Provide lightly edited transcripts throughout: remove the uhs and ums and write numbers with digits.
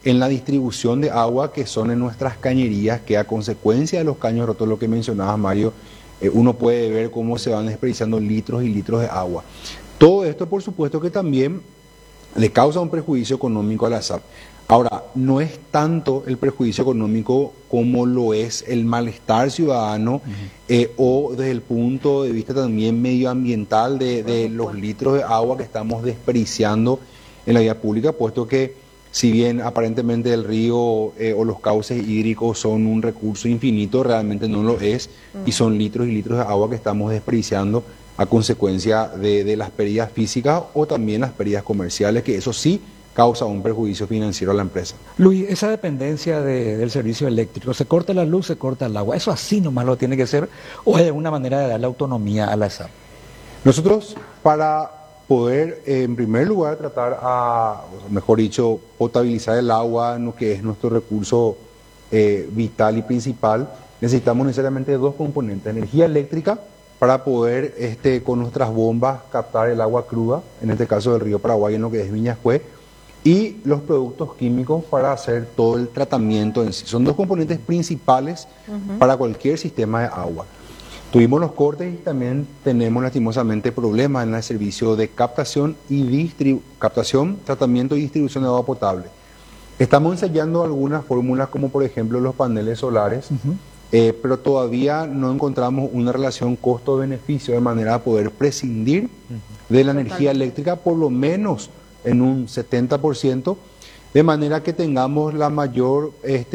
en la distribución de agua que son en nuestras cañerías, que a consecuencia de los caños rotos, lo que mencionabas, Mario, uno puede ver cómo se van desperdiciando litros y litros de agua. Todo esto, por supuesto, que también le causa un perjuicio económico a la SAP. Ahora, no es tanto el perjuicio económico como lo es el malestar ciudadano o desde el punto de vista también medioambiental de los litros de agua que estamos desperdiciando en la vía pública, puesto que si bien aparentemente el río o los cauces hídricos son un recurso infinito, realmente no lo es, y son litros y litros de agua que estamos desperdiciando a consecuencia de las pérdidas físicas o también las pérdidas comerciales, que eso sí causa un perjuicio financiero a la empresa. Luis, esa dependencia del servicio eléctrico, se corta la luz, se corta el agua, ¿eso así nomás lo tiene que ser o hay alguna manera de darle autonomía a la SAP? Nosotros, para poder, en primer lugar, tratar mejor dicho, potabilizar el agua, lo que es nuestro recurso vital y principal, necesitamos necesariamente dos componentes: energía eléctrica, para poder con nuestras bombas captar el agua cruda, en este caso del río Paraguay, en lo que es Viñascué, y los productos químicos para hacer todo el tratamiento en sí. Son dos componentes principales para cualquier sistema de agua. Tuvimos los cortes y también tenemos lastimosamente problemas en el servicio de captación, tratamiento y distribución de agua potable. Estamos ensayando algunas fórmulas como por ejemplo los paneles solares, pero todavía no encontramos una relación costo-beneficio de manera a poder prescindir de la energía eléctrica por lo menos en un 70%, de manera que tengamos la mayor,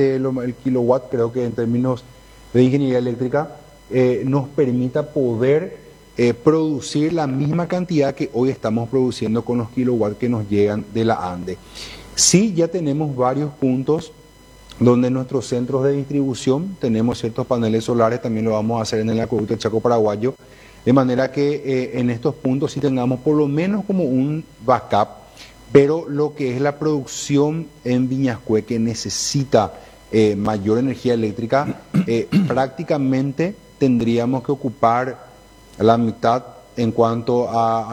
el kilowatt, creo que en términos de ingeniería eléctrica, nos permita poder producir la misma cantidad que hoy estamos produciendo con los kilowatts que nos llegan de la ANDE. Sí, ya tenemos varios puntos donde en nuestros centros de distribución tenemos ciertos paneles solares, también lo vamos a hacer en el acueducto del Chaco Paraguayo, de manera que en estos puntos sí tengamos por lo menos como un backup, pero lo que es la producción en Viñascué, que necesita mayor energía eléctrica, prácticamente tendríamos que ocupar la mitad en cuanto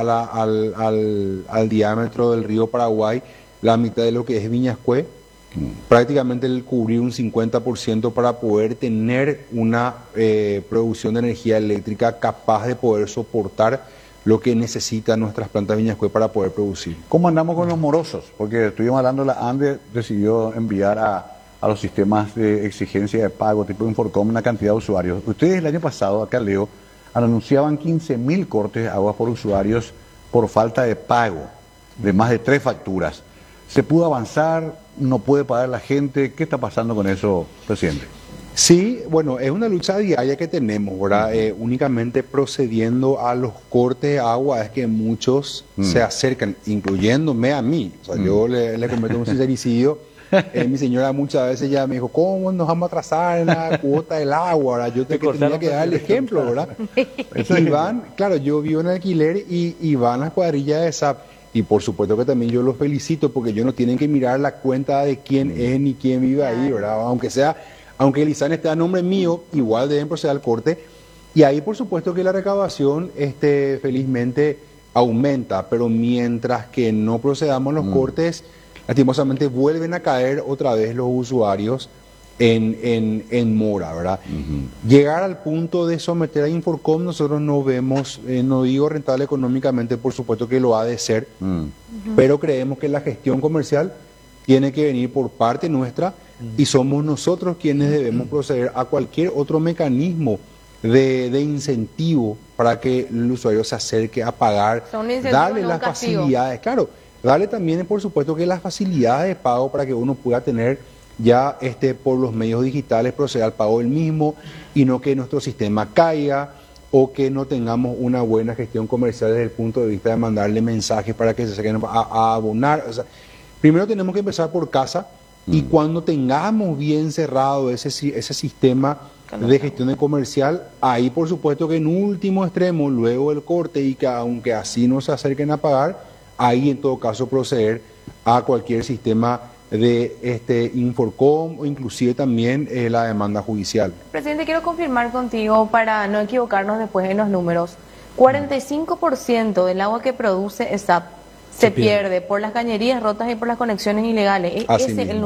al diámetro del río Paraguay, la mitad de lo que es Viñascué, prácticamente el cubrir un 50% para poder tener una producción de energía eléctrica capaz de poder soportar lo que necesitan nuestras plantas Viñascué para poder producir. ¿Cómo andamos con los morosos? Porque estuvimos hablando, la ANDE decidió enviar a los sistemas de exigencia de pago tipo Inforcom una cantidad de usuarios. Ustedes el año pasado, acá leo, anunciaban 15.000 cortes de agua por usuarios por falta de pago de más de 3 facturas. ¿Se pudo avanzar? ¿No puede pagar la gente? ¿Qué está pasando con eso, presidente? Sí, bueno, es una lucha diaria que tenemos, ¿verdad? Únicamente procediendo a los cortes de agua es que muchos se acercan, incluyéndome a mí. O sea, yo le cometo un sincericidio. Mi señora muchas veces ya me dijo, ¿cómo nos vamos a atrasar en la cuota del agua? ¿Verdad? Yo tenía que dar el ejemplo, ¿verdad? Y van, claro, yo vivo en alquiler y van las cuadrillas de SAP. Y por supuesto que también yo los felicito porque ellos no tienen que mirar la cuenta de quién es ni quién vive ahí, ¿verdad? Aunque el ISAN esté a nombre mío, igual deben proceder al corte. Y ahí por supuesto que la recaudación felizmente aumenta, pero mientras que no procedamos a los cortes, lastimosamente vuelven a caer otra vez los usuarios en mora, ¿verdad? Llegar al punto de someter a Inforcom nosotros no vemos, no digo rentable económicamente, por supuesto que lo ha de ser, pero creemos que la gestión comercial tiene que venir por parte nuestra y somos nosotros quienes debemos proceder a cualquier otro mecanismo de incentivo para que el usuario se acerque a pagar, darle las facilidades, claro, darle también por supuesto que las facilidades de pago para que uno pueda tener ya por los medios digitales proceder al pago del mismo y no que nuestro sistema caiga o que no tengamos una buena gestión comercial desde el punto de vista de mandarle mensajes para que se saquen a abonar. O sea, primero tenemos que empezar por casa y cuando tengamos bien cerrado ese sistema de gestión comercial, ahí por supuesto que en último extremo, luego del corte y que aunque así no se acerquen a pagar, ahí en todo caso proceder a cualquier sistema de Inforcom o inclusive también la demanda judicial. Presidente, quiero confirmar contigo para no equivocarnos después en los números. 45% del agua que produce SAP se pierde por las cañerías rotas y por las conexiones ilegales. Así Ese es mismo. el